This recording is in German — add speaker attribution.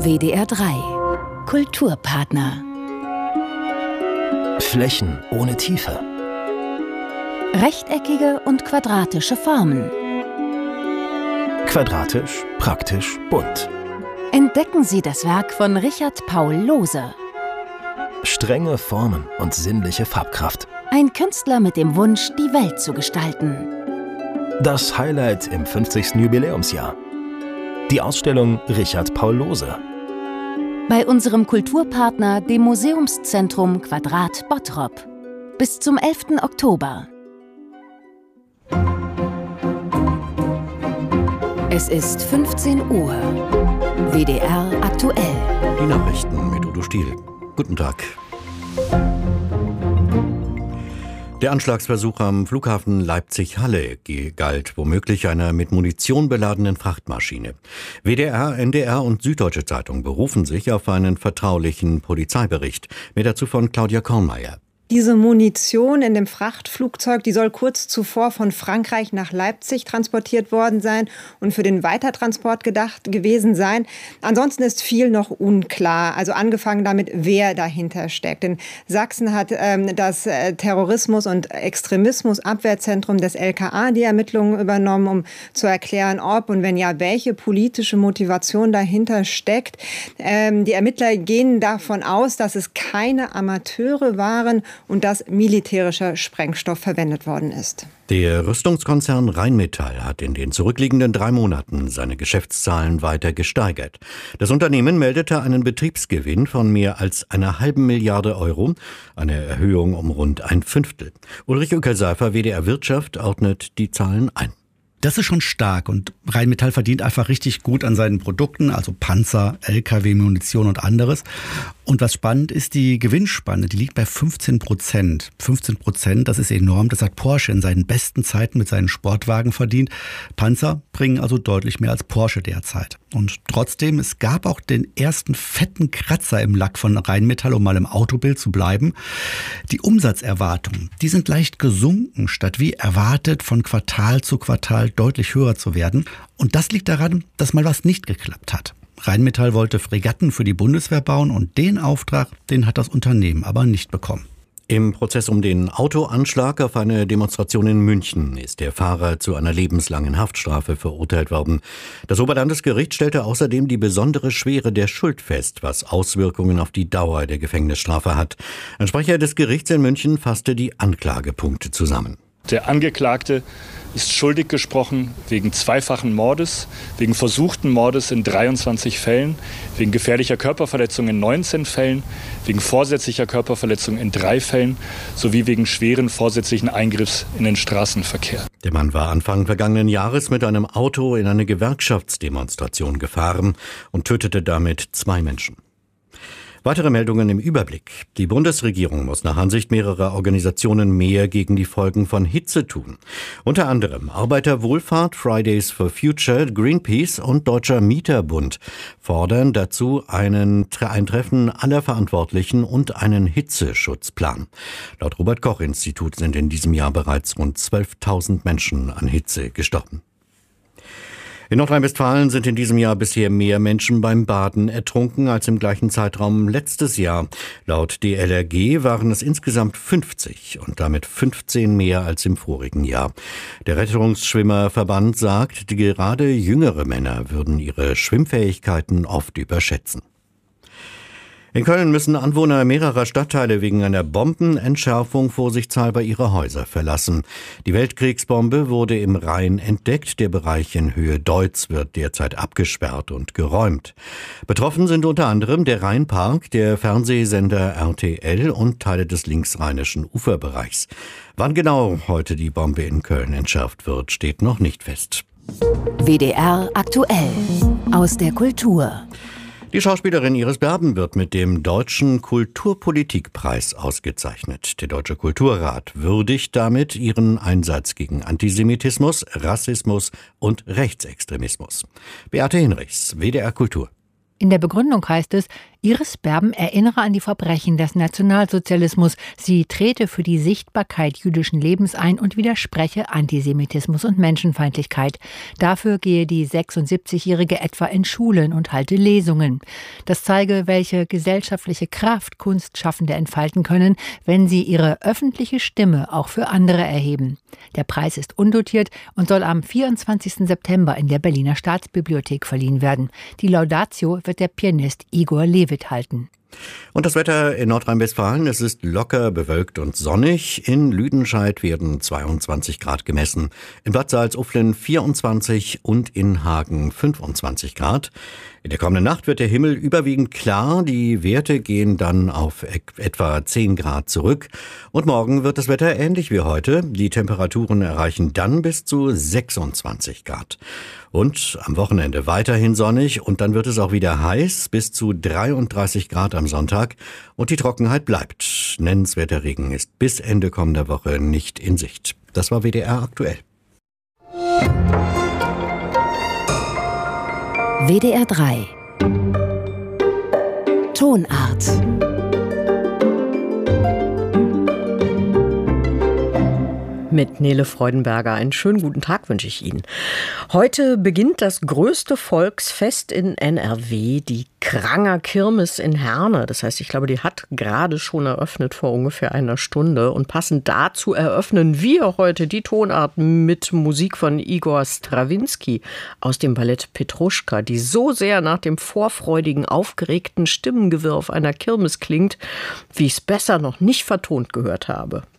Speaker 1: WDR 3 Kulturpartner.
Speaker 2: Flächen ohne Tiefe.
Speaker 1: Rechteckige und quadratische Formen.
Speaker 2: Quadratisch, praktisch, bunt.
Speaker 1: Entdecken Sie das Werk von Richard Paul Lohse.
Speaker 2: Strenge Formen und sinnliche Farbkraft.
Speaker 1: Ein Künstler mit dem Wunsch, die Welt zu gestalten.
Speaker 2: Das Highlight im 50. Jubiläumsjahr. Die Ausstellung Richard Paul Lohse.
Speaker 1: Bei unserem Kulturpartner, dem Museumszentrum Quadrat Bottrop. Bis zum 11. Oktober. Es ist 15 Uhr. WDR aktuell.
Speaker 3: Die Nachrichten mit Udo Stiel. Guten Tag. Der Anschlagsversuch am Flughafen Leipzig-Halle galt womöglich einer mit Munition beladenen Frachtmaschine. WDR, NDR und Süddeutsche Zeitung berufen sich auf einen vertraulichen Polizeibericht. Mehr dazu von Claudia Kornmeier.
Speaker 4: Diese Munition in dem Frachtflugzeug, die soll kurz zuvor von Frankreich nach Leipzig transportiert worden sein und für den Weitertransport gedacht gewesen sein. Ansonsten ist viel noch unklar. Also angefangen damit, wer dahinter steckt. In Sachsen hat das Terrorismus- und Extremismus-Abwehrzentrum des LKA die Ermittlungen übernommen, um zu erklären, ob und wenn ja, welche politische Motivation dahinter steckt. Die Ermittler gehen davon aus, dass es keine Amateure waren und dass militärischer Sprengstoff verwendet worden ist.
Speaker 3: Der Rüstungskonzern Rheinmetall hat in den zurückliegenden 3 Monaten seine Geschäftszahlen weiter gesteigert. Das Unternehmen meldete einen Betriebsgewinn von mehr als einer halben Milliarde Euro, eine Erhöhung um rund 1/5. Ulrich Ueckerseifer, WDR Wirtschaft, ordnet die Zahlen ein.
Speaker 5: Das ist schon stark und Rheinmetall verdient einfach richtig gut an seinen Produkten, also Panzer, LKW, Munition und anderes. Und was spannend ist, die Gewinnspanne, die liegt bei 15%. 15%, das ist enorm. Das hat Porsche in seinen besten Zeiten mit seinen Sportwagen verdient. Panzer bringen also deutlich mehr als Porsche derzeit. Und trotzdem, es gab auch den ersten fetten Kratzer im Lack von Rheinmetall, um mal im Autobild zu bleiben. Die Umsatzerwartungen, die sind leicht gesunken, statt wie erwartet von Quartal zu Quartal deutlich höher zu werden. Und das liegt daran, dass mal was nicht geklappt hat. Rheinmetall wollte Fregatten für die Bundeswehr bauen und den Auftrag, den hat das Unternehmen aber nicht bekommen.
Speaker 3: Im Prozess um den Autoanschlag auf eine Demonstration in München ist der Fahrer zu einer lebenslangen Haftstrafe verurteilt worden. Das Oberlandesgericht stellte außerdem die besondere Schwere der Schuld fest, was Auswirkungen auf die Dauer der Gefängnisstrafe hat. Ein Sprecher des Gerichts in München fasste die Anklagepunkte zusammen.
Speaker 6: Der Angeklagte ist schuldig gesprochen wegen zweifachen Mordes, wegen versuchten Mordes in 23 Fällen, wegen gefährlicher Körperverletzung in 19 Fällen, wegen vorsätzlicher Körperverletzung in 3 Fällen sowie wegen schweren vorsätzlichen Eingriffs in den Straßenverkehr.
Speaker 3: Der Mann war Anfang vergangenen Jahres mit einem Auto in eine Gewerkschaftsdemonstration gefahren und tötete damit 2 Menschen. Weitere Meldungen im Überblick. Die Bundesregierung muss nach Ansicht mehrerer Organisationen mehr gegen die Folgen von Hitze tun. Unter anderem Arbeiterwohlfahrt, Fridays for Future, Greenpeace und Deutscher Mieterbund fordern dazu ein Treffen aller Verantwortlichen und einen Hitzeschutzplan. Laut Robert-Koch-Institut sind in diesem Jahr bereits rund 12.000 Menschen an Hitze gestorben. In Nordrhein-Westfalen sind in diesem Jahr bisher mehr Menschen beim Baden ertrunken als im gleichen Zeitraum letztes Jahr. Laut DLRG waren es insgesamt 50 und damit 15 mehr als im vorigen Jahr. Der Rettungsschwimmerverband sagt, gerade jüngere Männer würden ihre Schwimmfähigkeiten oft überschätzen. In Köln müssen Anwohner mehrerer Stadtteile wegen einer Bombenentschärfung vorsichtshalber ihre Häuser verlassen. Die Weltkriegsbombe wurde im Rhein entdeckt. Der Bereich in Höhe Deutz wird derzeit abgesperrt und geräumt. Betroffen sind unter anderem der Rheinpark, der Fernsehsender RTL und Teile des linksrheinischen Uferbereichs. Wann genau heute die Bombe in Köln entschärft wird, steht noch nicht fest.
Speaker 1: WDR aktuell aus der Kultur.
Speaker 3: Die Schauspielerin Iris Berben wird mit dem Deutschen Kulturpolitikpreis ausgezeichnet. Der Deutsche Kulturrat würdigt damit ihren Einsatz gegen Antisemitismus, Rassismus und Rechtsextremismus. Beate Hinrichs, WDR Kultur.
Speaker 7: In der Begründung heißt es, Iris Berben erinnere an die Verbrechen des Nationalsozialismus. Sie trete für die Sichtbarkeit jüdischen Lebens ein und widerspreche Antisemitismus und Menschenfeindlichkeit. Dafür gehe die 76-Jährige etwa in Schulen und halte Lesungen. Das zeige, welche gesellschaftliche Kraft Kunstschaffende entfalten können, wenn sie ihre öffentliche Stimme auch für andere erheben. Der Preis ist undotiert und soll am 24. September in der Berliner Staatsbibliothek verliehen werden. Die Laudatio wird der Pianist Igor Levit halten.
Speaker 3: Und das Wetter in Nordrhein-Westfalen, es ist locker bewölkt und sonnig. In Lüdenscheid werden 22 Grad gemessen, in Bad Salzuflen 24 und in Hagen 25 Grad. In der kommenden Nacht wird der Himmel überwiegend klar, die Werte gehen dann auf etwa 10 Grad zurück. Und morgen wird das Wetter ähnlich wie heute. Die Temperaturen erreichen dann bis zu 26 Grad. Und am Wochenende weiterhin sonnig und dann wird es auch wieder heiß, bis zu 33 Grad am Sonntag. Und die Trockenheit bleibt. Nennenswerter Regen ist bis Ende kommender Woche nicht in Sicht. Das war WDR aktuell.
Speaker 1: WDR 3 Tonart.
Speaker 8: Mit Nele Freudenberger. Einen schönen guten Tag wünsche ich Ihnen. Heute beginnt das größte Volksfest in NRW, die Kranger Kirmes in Herne. Das heißt, ich glaube, die hat gerade schon eröffnet vor ungefähr einer Stunde. Und passend dazu eröffnen wir heute die Tonart mit Musik von Igor Strawinski aus dem Ballett Petruschka, die so sehr nach dem vorfreudigen, aufgeregten Stimmengewirr auf einer Kirmes klingt, wie ich es besser noch nicht vertont gehört habe.